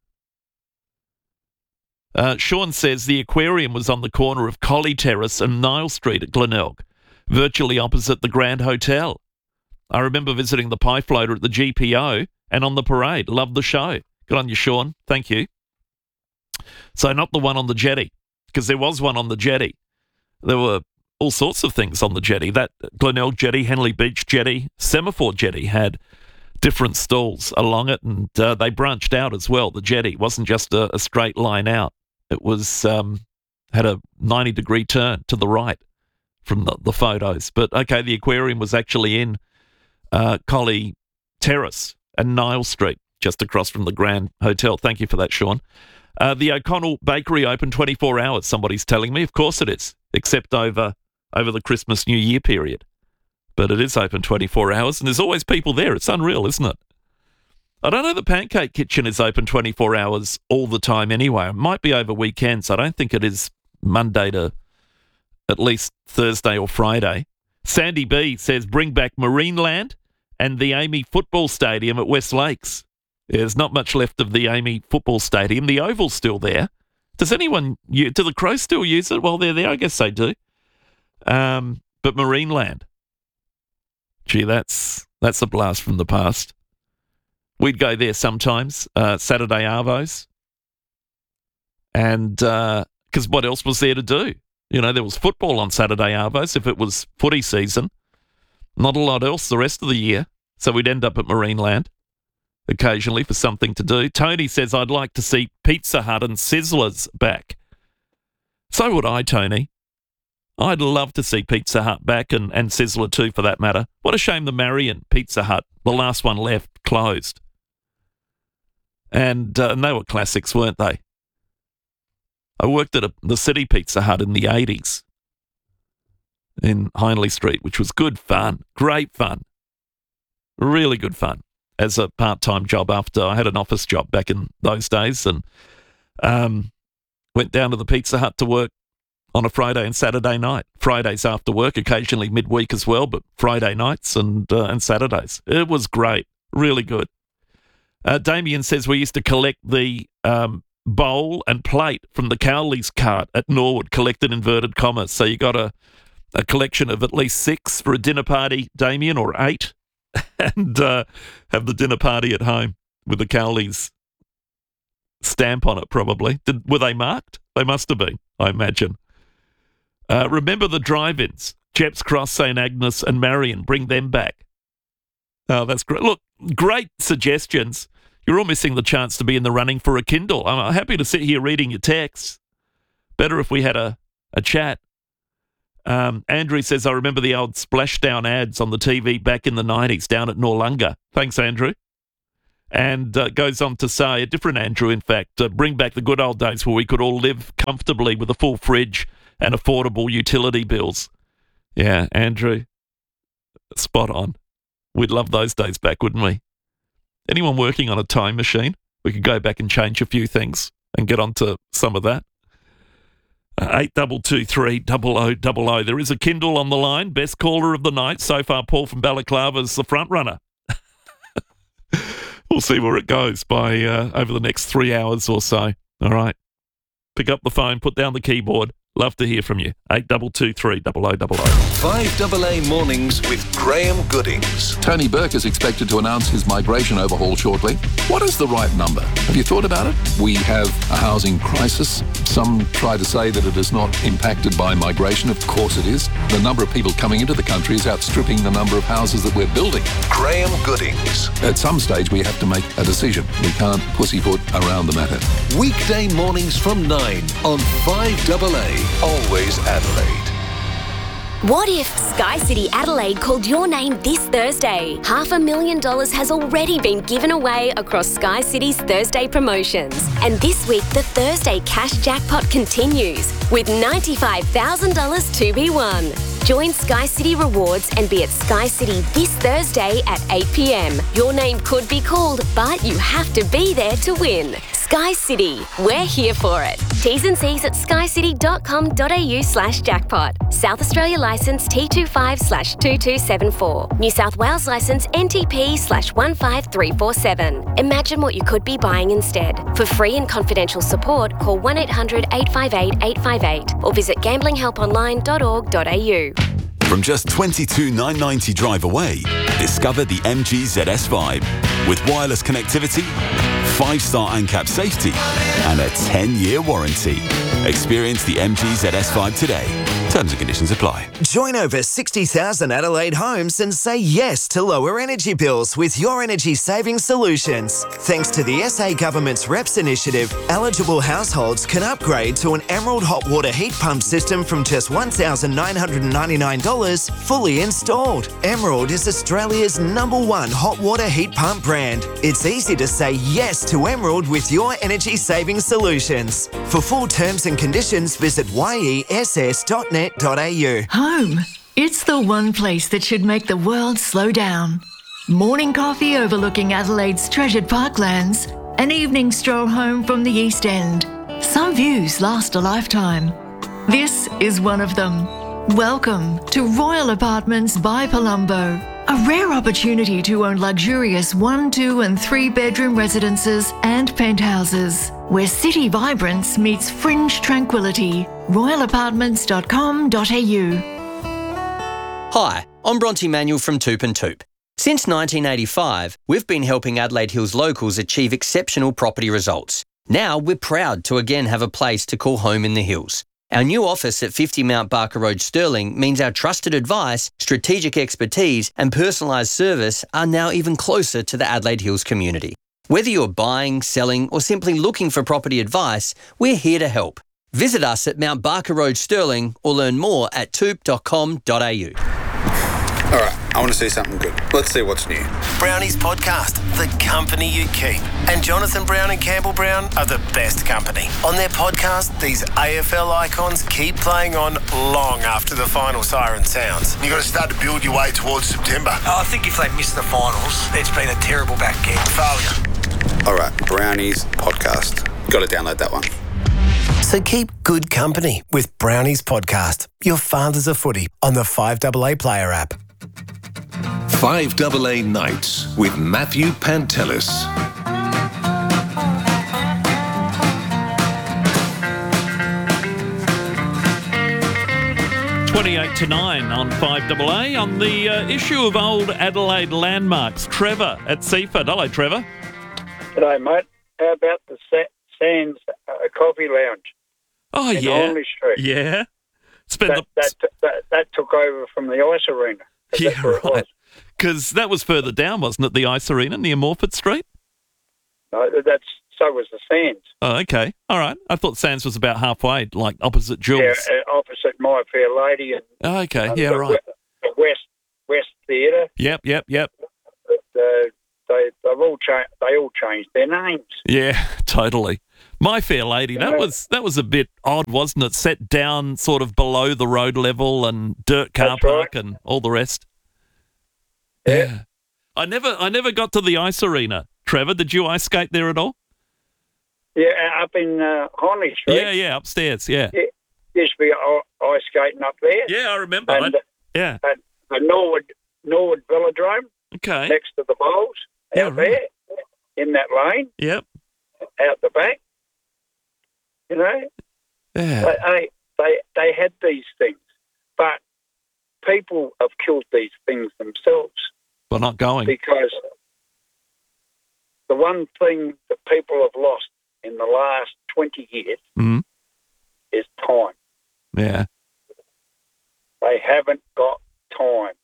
Sean says the aquarium was on the corner of Collie Terrace and Nile Street at Glenelg, virtually opposite the Grand Hotel. I remember visiting the pie floater at the GPO and on the parade. Loved the show. Good on you, Sean. Thank you. So not the one on the jetty, because there was one on the jetty. There were all sorts of things on the jetty. That Glenelg jetty, Henley Beach jetty, Semaphore jetty had different stalls along it, and they branched out as well. The jetty wasn't just a straight line out. It was had a 90-degree turn to the right from the photos. But, okay, the aquarium was actually in Collie Terrace and Nile Street, just across from the Grand Hotel. Thank you for that, Sean. The O'Connell Bakery open 24 hours, somebody's telling me. Of course it is, except over the Christmas New Year period. But it is open 24 hours, and there's always people there. It's unreal, isn't it? I don't know the Pancake Kitchen is open 24 hours all the time anyway. It might be over weekends. I don't think it is Monday to at least Thursday or Friday. Sandy B says bring back Marineland and the Amy Football Stadium at West Lakes. There's not much left of the Amy Football Stadium. The Oval's still there. Do the Crows still use it while they're there? I guess they do. But Marineland. Gee, that's a blast from the past. We'd go there sometimes, Saturday Arvos. And because what else was there to do? There was football on Saturday Arvos if it was footy season. Not a lot else the rest of the year. So we'd end up at Marineland occasionally for something to do. Tony says, I'd like to see Pizza Hut and Sizzlers back. So would I, Tony. I'd love to see Pizza Hut back and Sizzler too, for that matter. What a shame the Marion Pizza Hut, the last one left, closed. And they were classics, weren't they? I worked at the City Pizza Hut in the 80s in Hindley Street, which was good fun, great fun, really good fun as a part-time job after I had an office job back in those days, and went down to the Pizza Hut to work on a Friday and Saturday night. Fridays after work, occasionally midweek as well, but Friday nights and Saturdays. It was great, really good. Damien says we used to collect the bowl and plate from the Cowley's cart at Norwood, collected inverted commas. So you got a collection of at least 6 for a dinner party, Damien, or 8, and have the dinner party at home with the Cowley's stamp on it, probably. Were they marked? They must have been, I imagine. Remember the drive-ins. Jeps Cross, St Agnes and Marion. Bring them back. Oh, that's great. Look, great suggestions. You're all missing the chance to be in the running for a Kindle. I'm happy to sit here reading your texts. Better if we had a chat. Andrew says, I remember the old splashdown ads on the TV back in the 90s down at Noarlunga. Thanks, Andrew. And goes on to say, a different Andrew, in fact, bring back the good old days where we could all live comfortably with a full fridge and affordable utility bills. Yeah, Andrew, spot on. We'd love those days back, wouldn't we? Anyone working on a time machine? We could go back and change a few things and get onto some of that. 8223 0000. There is a Kindle on the line. Best caller of the night. So far, Paul from Balaclava is the front runner. We'll see where it goes by over the next 3 hours or so. All right. Pick up the phone, put down the keyboard. Love to hear from you. 8223 0000. 5AA Mornings with Graham Goodings. Tony Burke is expected to announce his migration overhaul shortly. What is the right number? Have you thought about it? We have a housing crisis. Some try to say that it is not impacted by migration. Of course it is. The number of people coming into the country is outstripping the number of houses that we're building. Graham Goodings. At some stage we have to make a decision. We can't pussyfoot around the matter. Weekday mornings from 9 on 5AA. Always Adelaide. What if Sky City Adelaide called your name this Thursday? $500,000 has already been given away across Sky City's Thursday promotions. And this week, the Thursday cash jackpot continues with $95,000 to be won. Join Sky City Rewards and be at Sky City this Thursday at 8 p.m. Your name could be called, but you have to be there to win. Sky City, we're here for it. T's and C's at skycity.com.au/jackpot. South Australia licence T25/2274. New South Wales licence NTP/15347. Imagine what you could be buying instead. For free and confidential support, call 1-800-858-858 or visit gamblinghelponline.org.au. From just $22,990 drive away, discover the MG ZS5 with wireless connectivity, 5-star ANCAP safety, and a 10-year warranty. Experience the MG ZS5 today. Terms and conditions apply. Join over 60,000 Adelaide homes and say yes to lower energy bills with Your Energy Saving Solutions. Thanks to the SA Government's REPS initiative, eligible households can upgrade to an Emerald hot water heat pump system from just $1,999 fully installed. Emerald is Australia's #1 hot water heat pump brand. It's easy to say yes to Emerald with Your Energy Saving Solutions. For full terms and conditions, visit yess.net.au. Home. It's the one place that should make the world slow down. Morning coffee overlooking Adelaide's treasured parklands. An evening stroll home from the East End. Some views last a lifetime. This is one of them. Welcome to Royal Apartments by Palumbo. A rare opportunity to own luxurious 1, 2 and 3 bedroom residences and penthouses, where city vibrance meets fringe tranquility. royalapartments.com.au. Hi, I'm Bronte Manuel from Toop and Toop. Since 1985, we've been helping Adelaide Hills locals achieve exceptional property results. Now we're proud to again have a place to call home in the hills. Our new office at 50 Mount Barker Road, Stirling, means our trusted advice, strategic expertise and personalised service are now even closer to the Adelaide Hills community. Whether you're buying, selling or simply looking for property advice, we're here to help. Visit us at Mount Barker Road, Stirling or learn more at toop.com.au. All right, I want to see something good. Let's see what's new. Brownies Podcast, the company you keep. And Jonathan Brown and Campbell Brown are the best company. On their podcast, these AFL icons keep playing on long after the final siren sounds. You've got to start to build your way towards September. I think if they miss the finals, it's been a terrible back end. Failure. All right, Brownies Podcast. Got to download that one. So keep good company with Brownies Podcast, your fathers of footy, on the 5AA Player app. 5AA Nights with Matthew Pantelis. $28 to 9 on 5AA on the issue of old Adelaide landmarks. Trevor at Seaford. Hello, Trevor. G'day, mate. How about the Sands Coffee Lounge? Oh, in yeah. Holney Street? Yeah. that took over from the ice arena. Yeah, right. Because that was further down, wasn't it? The ice arena near Morford Street. No, so was the Sands. Oh, okay. All right. I thought Sands was about halfway, like opposite Jules. Yeah, opposite My Fair Lady. And, oh, okay. Yeah, right. The West Theatre. Yep. But, they've all changed their names. Yeah, totally. My Fair Lady, that was a bit odd, wasn't it? Set down sort of below the road level and dirt car park and all the rest. Yeah. I never got to the ice arena. Trevor, did you ice skate there at all? Yeah, up in Honley Street. Yeah, upstairs, yeah. Used to be ice skating up there. Yeah, I remember. And, yeah. And the Norwood Velodrome. Okay. Next to the bowls. Out there. In that lane. Yep. Out the back. You know? Yeah. They had these things. But people have killed these things themselves. By not going. Because the one thing that people have lost in the last 20 years is time. Yeah. They haven't got time.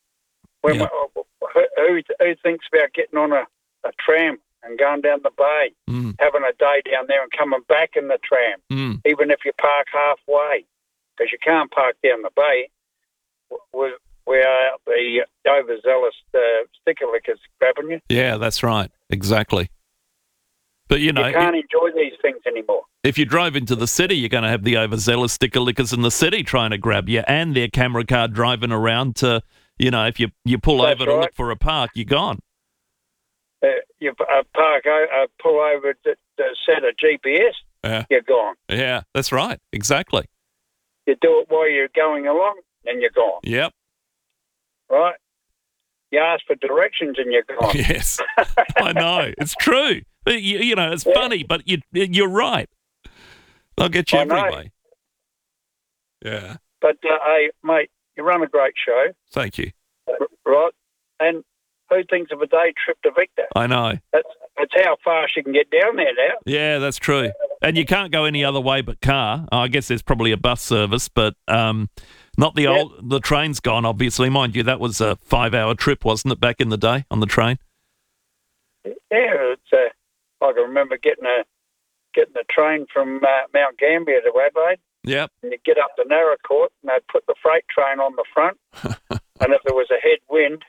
Who thinks about getting on a tram and going down the bay, having a day down there and coming back in the tram, even if you park halfway, because you can't park down the bay where the overzealous sticker lickers grabbing you. Yeah, that's right. Exactly. But, you can't enjoy these things anymore. If you drive into the city, you're going to have the overzealous sticker lickers in the city trying to grab you, and their camera car driving around to, if you pull over to look for a park, you're gone. You pull over to set a GPS, you're gone. Yeah, that's right. Exactly. You do it while you're going along, and you're gone. Yep. Right? You ask for directions, and you're gone. Yes, I know. It's true. It's funny, but you're right. They'll get you every way. Yeah. But, hey, mate, you run a great show. Thank you. Right? And who thinks of a day trip to Victor? I know. That's how fast you can get down there now. Yeah, that's true. And you can't go any other way but car. I guess there's probably a bus service, but not the train's gone, obviously. Mind you, that was a 5-hour trip, wasn't it, back in the day on the train? Yeah, I can remember getting the train from Mount Gambier to Adelaide. Yep. And you get up to Narracourt, and they'd put the freight train on the front, and if there was a headwind,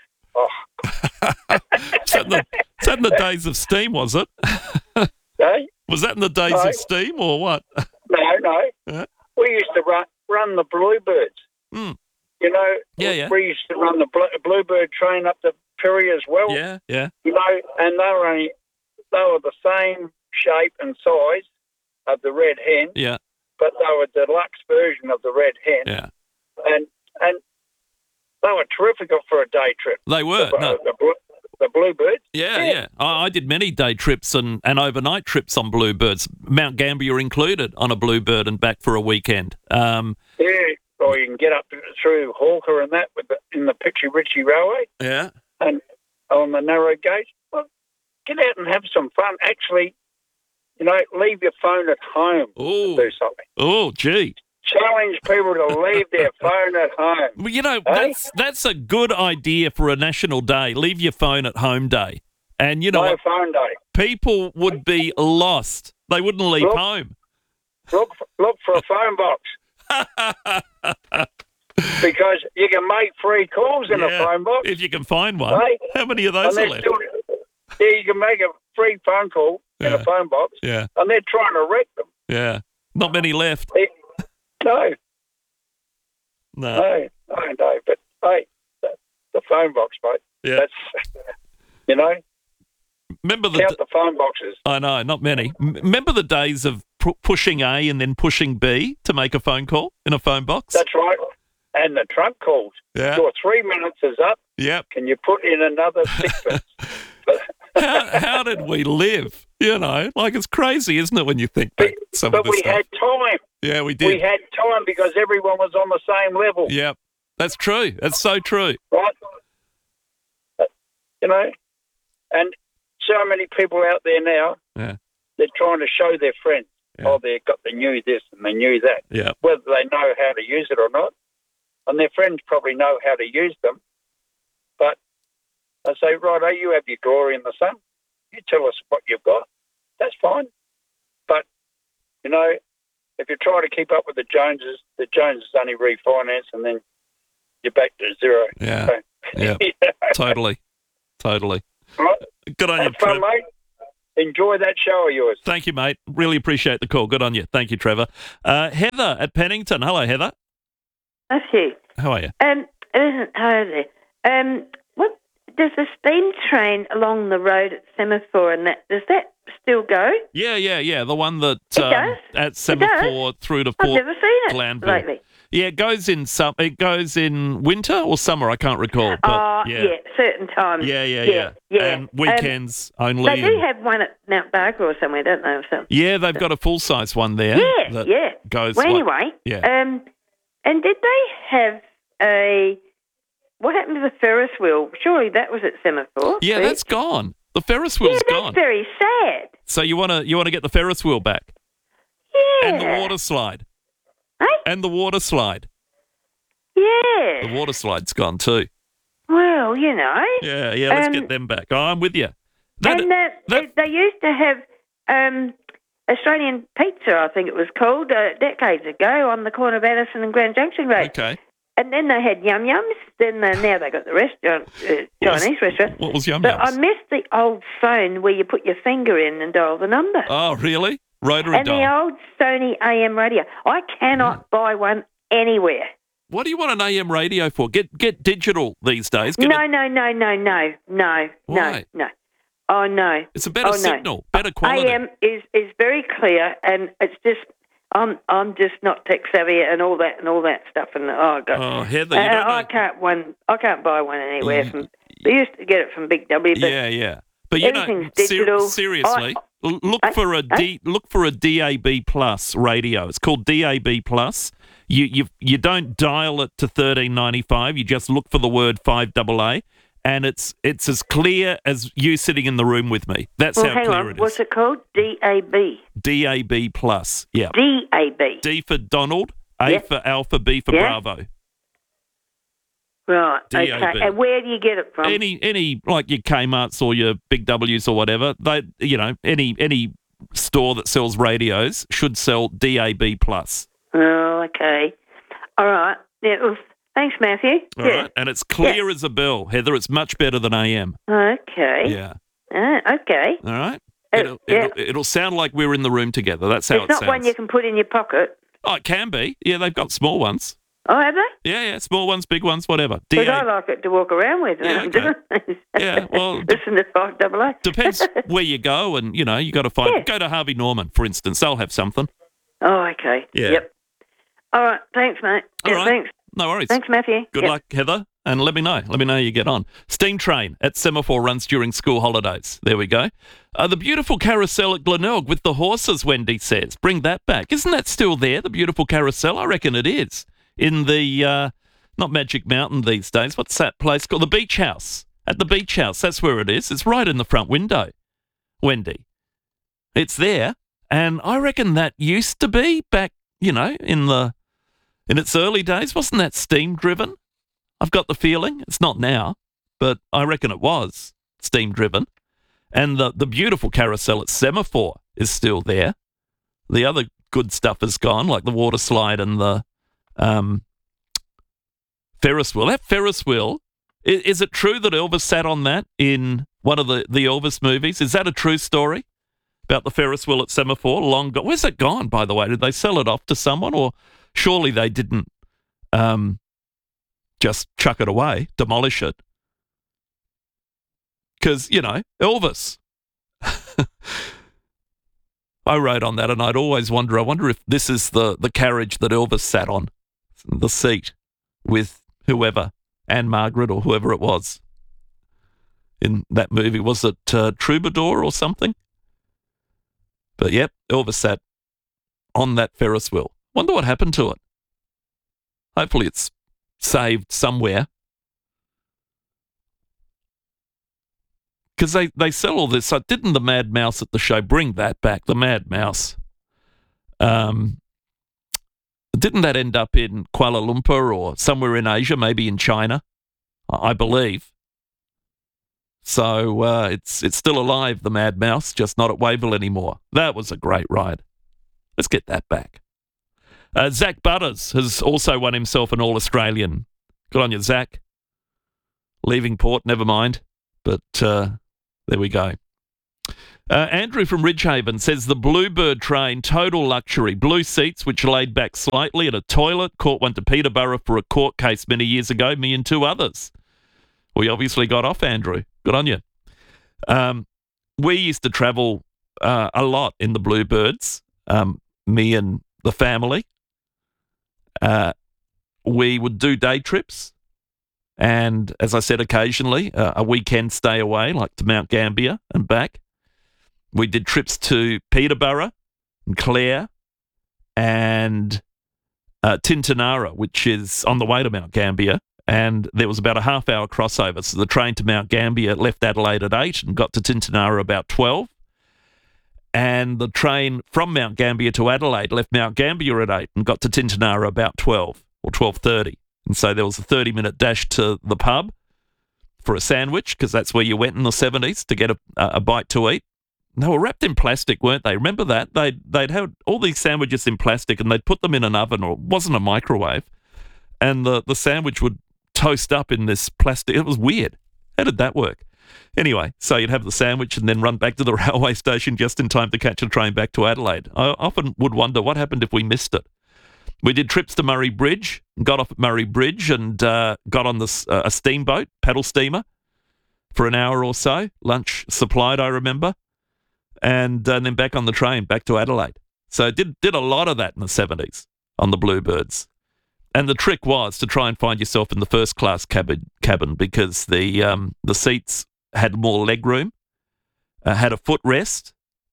Is that in the days of steam, was it? Hey? Was that in the days of steam or what? No. Yeah. We used to run the Bluebirds. Yeah. We used to run the Bluebird train up to Perry as well. Yeah. And they were the same shape and size of the Red Hen. Yeah. But they were a deluxe version of the Red Hen. Yeah. And they were terrific for a day trip. They were. The Bluebirds. Yeah. I did many day trips and overnight trips on Bluebirds, Mount Gambier included, on a Bluebird and back for a weekend. Or you can get up through Hawker and that in the Picture Ritchie Railway. Yeah. And on the narrow gauge. Well, get out and have some fun. Actually, leave your phone at home and do something. Oh, gee. Challenge people to leave their phone at home. Well, that's a good idea for a national day. Leave your phone at home day. And no phone day. People would be lost. They wouldn't leave home. Look for a phone box. Because you can make free calls in a phone box. If you can find one. Hey? How many of those are left? You can make a free phone call in a phone box. Yeah. And they're trying to wreck them. Yeah. Not many left. No. No. But, hey, the phone box, mate. Yeah. That's, Remember count the phone boxes. I know, not many. Remember the days of pushing A and then pushing B to make a phone call in a phone box? That's right. And the trunk calls. Yeah. Your 3 minutes is up. Yep. Can you put in another 6 minutes? How did we live? It's crazy, isn't it, when you think back some of this stuff? But we had time. Yeah, we did. We had time because everyone was on the same level. Yep. That's true. That's so true. Right? And so many people out there now, they're trying to show their friends. oh, they've got the new this and the new that. Yeah. Whether they know how to use it or not. And their friends probably know how to use them. But I say, right, you have your glory in the sun. You tell us what you've got. That's fine. But, you know, if you try to keep up with the Joneses only refinance and then you're back to zero. Yeah. So, Yeah. Totally. Right. Good on you, Have fun, Trevor. mate. Enjoy that show of yours. Thank you, mate. Really appreciate the call. Good on you. Thank you, Trevor. Heather at Pennington. Hello, Heather. That's you. How are you? What does the steam train along the road at Semaphore and does that still go? Yeah. The one that does? at Semaphore through to I've Port never seen it Glanville. lately. Yeah, it goes in winter or summer. I can't recall. But certain times. Yeah. And weekends only. They do have one at Mount Barker or somewhere, don't they? Or something. Yeah, they've got a full size one there. Yeah. Goes. Well, anyway. And did they have what happened to the Ferris wheel? Surely that was at Semaphore. Yeah, that's gone. The Ferris wheel's that's gone. Very sad. So you want to get the Ferris wheel back? Yeah. And the water slide. Hey? And the water slide. Yeah. The water slide's gone too. Well, you know. Yeah. Let's get them back. Oh, I'm with you. They used to have Australian Pizza, I think it was called, decades ago on the corner of Addison and Grand Junction Road. Okay. And then they had Yum Yums. Then now they got the restaurant, Chinese restaurant. What was Yum But Yums? I missed the old phone where you put your finger in and dial the number. Oh, really? Rotary and dial. the old Sony AM radio. I cannot buy one anywhere. What do you want an AM radio for? Get digital these days. No. Why? No. Oh, no. It's a better signal, better quality. AM is very clear, and it's just I'm just not tech savvy and all that stuff. And oh god, oh Heather, you don't know. I can't buy one anywhere. They used to get it from Big W, but yeah. But you everything's digital. Seriously, look for a DAB Plus radio. It's called DAB Plus. You don't dial it to 1395. You just look for the word 5AA. And it's as clear as you sitting in the room with me. That's how clear it is. What's it called? DAB. DAB Plus. Yeah. DAB. D for Donald, A for Alpha, B for Bravo. Right. DAB. Okay. And where do you get it from? Any like your Kmart's or your Big W's or whatever. They any store that sells radios should sell DAB Plus. Oh, okay. All right. Yeah. Well, thanks, Matthew. All right. And it's clear as a bell, Heather. It's much better than AM. Okay. Yeah. Okay. All right. It'll sound like we're in the room together. That's how it sounds. It's not one you can put in your pocket. Oh, it can be. Yeah, they've got small ones. Oh, have they? Yeah, small ones, big ones, whatever. Because I like it to walk around with. Yeah, okay. Yeah, well... Listen to 5AA. Depends where you go and, you got to find... Yeah. Go to Harvey Norman, for instance. They'll have something. Oh, okay. Yeah. Yep. All right. Thanks, mate. All right. Thanks. No worries. Thanks, Matthew. Good luck, Heather. And let me know. Let me know how you get on. Steam train at Semaphore runs during school holidays. There we go. The beautiful carousel at Glenelg with the horses, Wendy says. Bring that back. Isn't that still there, the beautiful carousel? I reckon it is. In the, not Magic Mountain these days. What's that place called? The Beach House. At the Beach House. That's where it is. It's right in the front window, Wendy. It's there. And I reckon that used to be back, in its early days. Wasn't that steam driven? I've got the feeling. It's not now, but I reckon it was steam driven. And the beautiful carousel at Semaphore is still there. The other good stuff is gone, like the water slide and the Ferris wheel. That Ferris wheel, is it true that Elvis sat on that in one of the Elvis movies? Is that a true story about the Ferris wheel at Semaphore? Long gone. Where's it gone, by the way? Did they sell it off to someone, or surely they didn't just chuck it away, demolish it? Because, Elvis. I wrote on that and I'd always wonder, I wonder if this is the carriage that Elvis sat on, the seat with whoever, Anne Margaret or whoever it was in that movie. Was it Troubadour or something? But yep, Elvis sat on that Ferris wheel. Wonder what happened to it. Hopefully it's saved somewhere. Because they sell all this. So didn't the Mad Mouse at the show bring that back? The Mad Mouse. Didn't that end up in Kuala Lumpur or somewhere in Asia, maybe in China, I believe? So it's still alive, the Mad Mouse, just not at Wavell anymore. That was a great ride. Let's get that back. Zach Butters has also won himself an All-Australian. Good on you, Zach. Leaving port, never mind. But there we go. Andrew from Ridgehaven says the Bluebird train, total luxury. Blue seats, which are laid back slightly, and a toilet. Caught one to Peterborough for a court case many years ago, me and two others. We obviously got off, Andrew. Good on you. We used to travel a lot in the Bluebirds, me and the family. We would do day trips. And as I said, occasionally, a weekend stay away, like to Mount Gambier and back. We did trips to Peterborough and Clare and Tintinara, which is on the way to Mount Gambier. And there was about a half-hour crossover. So the train to Mount Gambier left Adelaide at 8 and got to Tintinara about 12. And the train from Mount Gambier to Adelaide left Mount Gambier at 8 and got to Tintinara about 12 or 12:30. And so there was a 30-minute dash to the pub for a sandwich, because that's where you went in the 70s to get a bite to eat. They were wrapped in plastic, weren't they? Remember that? They'd have all these sandwiches in plastic and they'd put them in an oven, or it wasn't a microwave, and the sandwich would toast up in this plastic. It was weird. How did that work? Anyway, so you'd have the sandwich and then run back to the railway station just in time to catch a train back to Adelaide. I often would wonder what happened if we missed it. We did trips to Murray Bridge, got off at Murray Bridge and got on a steamboat, paddle steamer, for an hour or so. Lunch supplied, I remember. And then back on the train, back to Adelaide. So did a lot of that in the 70s on the Bluebirds. And the trick was to try and find yourself in the first class cabin because the seats had more leg room, had a footrest,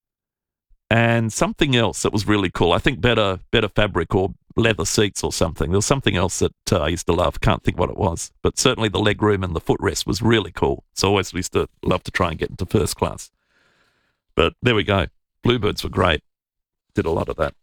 and something else that was really cool. I think better fabric or leather seats or something. There was something else that I used to love. Can't think what it was. But certainly the leg room and the footrest was really cool. So I always used to love to try and get into first class. But there we go. Bluebirds were great. Did a lot of that.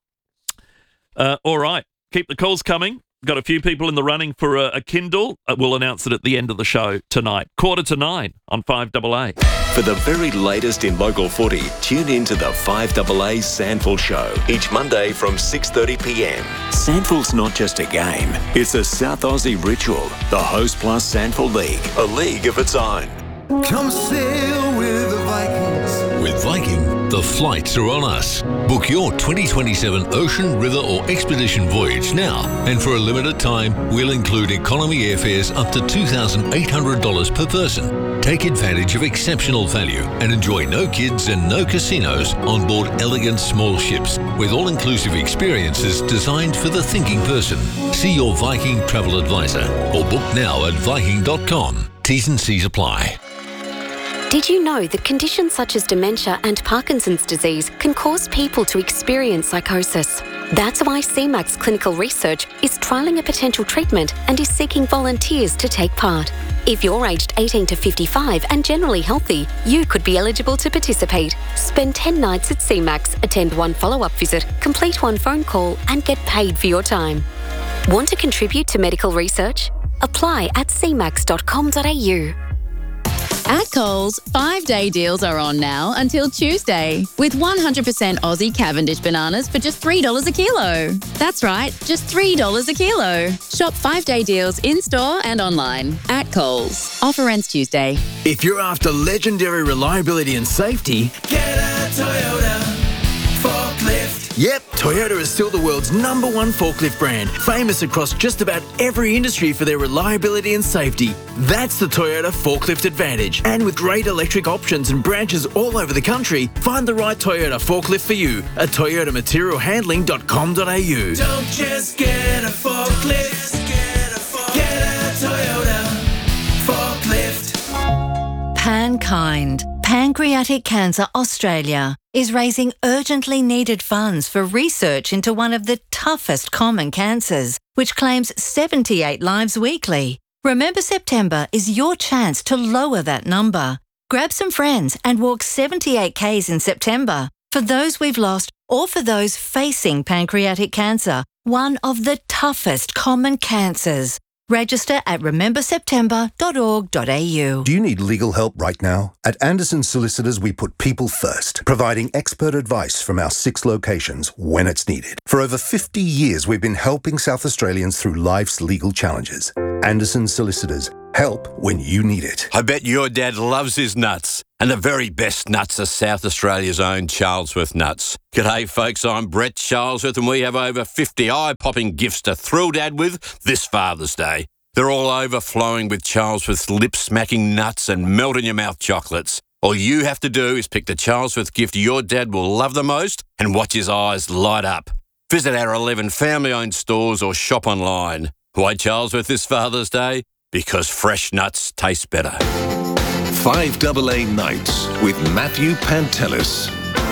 All right. Keep the calls coming. Got a few people in the running for a Kindle. We'll announce it at the end of the show tonight. 8:45 on 5AA. For the very latest in local footy, tune in to the 5AA Sandful Show each Monday from 6:30 p.m. Sandful's not just a game, it's a South Aussie ritual. The Host Plus Sandful League, a league of its own. Come sail with the Vikings. With Viking, the flights are on us. Book your 2027 ocean, river or expedition voyage now. And for a limited time, we'll include economy airfares up to $2,800 per person. Take advantage of exceptional value and enjoy no kids and no casinos on board elegant small ships with all-inclusive experiences designed for the thinking person. See your Viking travel advisor or book now at Viking.com. T's and C's apply. Did you know that conditions such as dementia and Parkinson's disease can cause people to experience psychosis? That's why CMAX Clinical Research is trialling a potential treatment and is seeking volunteers to take part. If you're aged 18 to 55 and generally healthy, you could be eligible to participate. Spend 10 nights at CMAX, attend one follow-up visit, complete one phone call and get paid for your time. Want to contribute to medical research? Apply at cmax.com.au. At Coles, 5-day deals are on now until Tuesday, with 100% Aussie Cavendish bananas for just $3 a kilo. That's right, just $3 a kilo. Shop 5-day deals in-store and online at Coles. Offer ends Tuesday. If you're after legendary reliability and safety, Get a Toyota forklift. Yep, Toyota is still the world's #1 forklift brand, famous across just about every industry for their reliability and safety. That's the Toyota Forklift Advantage. And with great electric options and branches all over the country, find the right Toyota forklift for you at toyotamaterialhandling.com.au. Don't just get a forklift. Get a Toyota forklift. PanKind, Pancreatic Cancer Australia, is raising urgently needed funds for research into one of the toughest common cancers, which claims 78 lives weekly. Remember, September is your chance to lower that number. Grab some friends and walk 78 Ks in September. For those we've lost, or for those facing pancreatic cancer, one of the toughest common cancers. Register at rememberseptember.org.au. Do you need legal help right now? At Anderson Solicitors, we put people first, providing expert advice from our 6 locations when it's needed. For over 50 years, we've been helping South Australians through life's legal challenges. Anderson Solicitors. Help when you need it. I bet your dad loves his nuts. And the very best nuts are South Australia's own Charlesworth nuts. G'day folks, I'm Brett Charlesworth and we have over 50 eye-popping gifts to thrill Dad with this Father's Day. They're all overflowing with Charlesworth's lip-smacking nuts and melt-in-your-mouth chocolates. All you have to do is pick the Charlesworth gift your dad will love the most and watch his eyes light up. Visit our 11 family-owned stores or shop online. Why Charlesworth this Father's Day? Because fresh nuts taste better. 5AA Nights with Matthew Pantelis.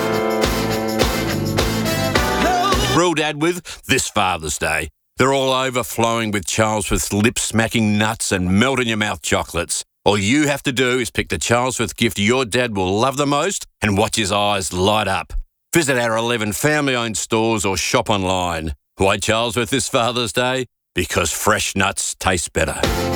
Thrill Dad with this Father's Day. They're all overflowing with Charlesworth's lip-smacking nuts and melt-in-your-mouth chocolates. All you have to do is pick the Charlesworth gift your dad will love the most and watch his eyes light up. Visit our 11 family-owned stores or shop online. Why Charlesworth this Father's Day? Because fresh nuts taste better.